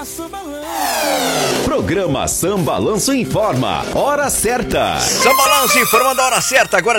Programa Sambalanço informa, hora certa. Sambalanço informando a hora certa, agora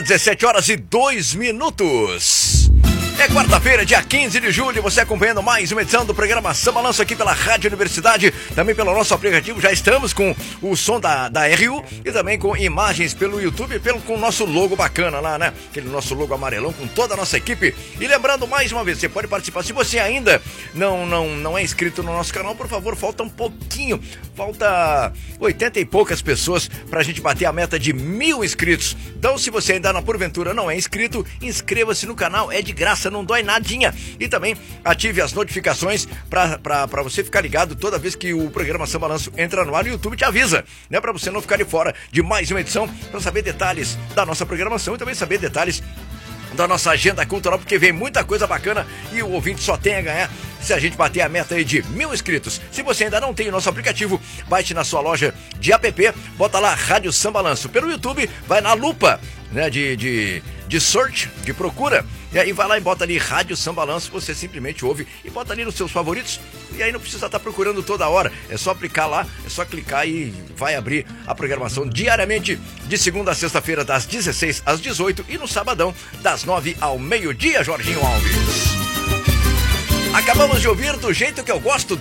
17h02. É quarta-feira, dia 15 de julho, você acompanhando mais uma edição do programa Sambalanço aqui pela Rádio Universidade, também pelo nosso aplicativo. Já estamos com o som da RU e também com imagens pelo YouTube, com o nosso logo bacana lá, né? Aquele nosso logo amarelão com toda a nossa equipe. E lembrando mais uma vez, você pode participar. Se você ainda não é inscrito no nosso canal, por favor, falta um pouquinho. Falta 80 e poucas pessoas pra gente bater a meta de 1.000 inscritos. Então, se você ainda porventura não é inscrito, inscreva-se no canal, é de graça, não dói nadinha. E também ative as notificações pra você ficar ligado toda vez que o programa Sambalanço entra no ar. O YouTube te avisa, né? Pra você não ficar de fora de mais uma edição, pra saber detalhes da nossa programação e também saber detalhes da nossa agenda cultural, porque vem muita coisa bacana e o ouvinte só tem a ganhar se a gente bater a meta aí de 1.000 inscritos. Se você ainda não tem o nosso aplicativo, baixe na sua loja de app, bota lá Rádio Sambalanço. Pelo YouTube, vai na lupa, né, de search, de procura, e aí vai lá e bota ali Rádio Sambalanço, você simplesmente ouve e bota ali nos seus favoritos, e aí não precisa estar procurando toda hora, é só aplicar lá, é só clicar e vai abrir a programação diariamente, de segunda a sexta-feira, das 16 às 18 e no sabadão, das 9 ao meio-dia, Jorginho Alves. Acabamos de ouvir Do Jeito Que Eu Gosto,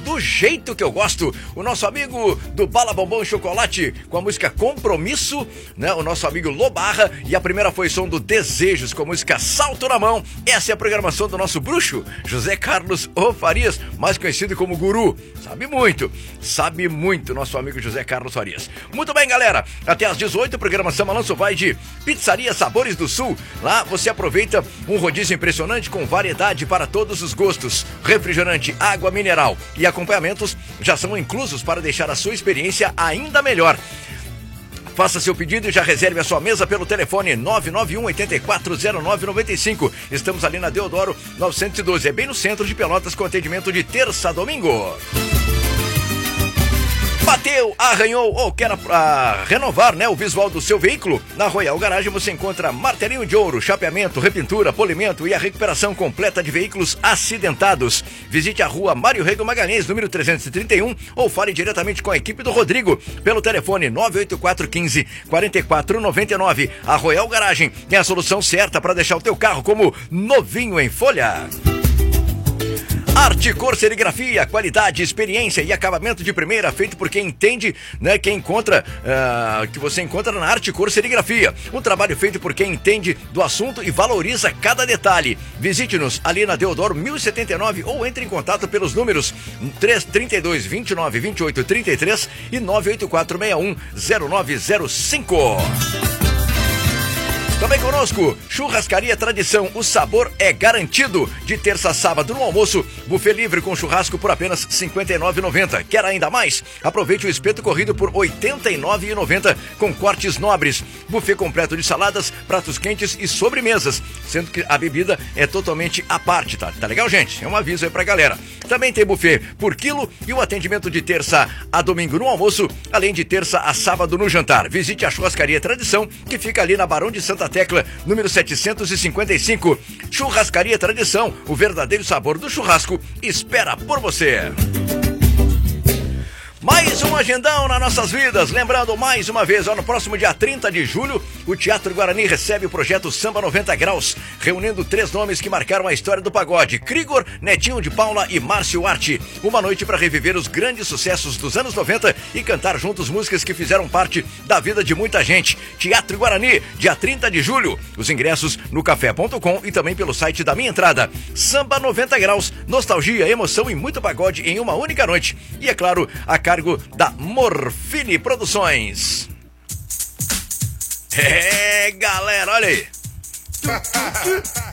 o nosso amigo do Bala Bombom e Chocolate, com a música Compromisso, né? O nosso amigo Lobarra, e a primeira foi som do Desejos, com a música Salto na Mão. Essa é a programação do nosso bruxo, José Carlos O Farias, mais conhecido como Guru. Sabe muito, nosso amigo José Carlos Farias. Muito bem, galera, até às 18, o programa Sambalanço vai de Pizzaria Sabores do Sul. Lá você aproveita um rodízio impressionante com variedade para todos os gostos. Refrigerante, água mineral e acompanhamentos já são inclusos para deixar a sua experiência ainda melhor. Faça seu pedido e já reserve a sua mesa pelo telefone 991-840995. Estamos ali na Deodoro 912, é bem no centro de Pelotas, com atendimento de terça a domingo. Bateu, arranhou ou quer renovar, né, o visual do seu veículo? Na Royal Garage você encontra martelinho de ouro, chapeamento, repintura, polimento e a recuperação completa de veículos acidentados. Visite a rua Mário Rego Magalhães, número 331, ou fale diretamente com a equipe do Rodrigo pelo telefone 98415-4499. A Royal Garage tem a solução certa para deixar o teu carro como novinho em folha. Arte Cor Serigrafia, qualidade, experiência e acabamento de primeira, feito por quem entende, né? Que você encontra na Arte Cor Serigrafia. Um trabalho feito por quem entende do assunto e valoriza cada detalhe. Visite-nos ali na Deodoro 1079 ou entre em contato pelos números 332 29 28 33 e 98461 0905. Também conosco, Churrascaria Tradição, o sabor é garantido. De terça a sábado no almoço, buffet livre com churrasco por apenas R$ 59,90. Quer ainda mais? Aproveite o espeto corrido por R$ 89,90 com cortes nobres. Buffet completo de saladas, pratos quentes e sobremesas, sendo que a bebida é totalmente à parte, tá? Tá legal, gente? É um aviso aí pra galera. Também tem buffet por quilo e o atendimento de terça a domingo no almoço, além de terça a sábado no jantar. Visite a Churrascaria Tradição, que fica ali na Barão de Santa Tecla, número 755. Churrascaria Tradição, o verdadeiro sabor do churrasco espera por você. Mais um agendão nas nossas vidas. Lembrando mais uma vez, no próximo dia 30 de julho, o Teatro Guarani recebe o projeto Samba 90 Graus, reunindo 3 nomes que marcaram a história do pagode: Krigor, Netinho de Paula e Márcio Arte. Uma noite para reviver os grandes sucessos dos anos 90 e cantar juntos músicas que fizeram parte da vida de muita gente. Teatro Guarani, dia 30 de julho. Os ingressos no café.com e também pelo site da Minha Entrada. Samba 90 Graus, nostalgia, emoção e muito pagode em uma única noite. E é claro, a cargo da Morfine Produções. Galera, olha aí.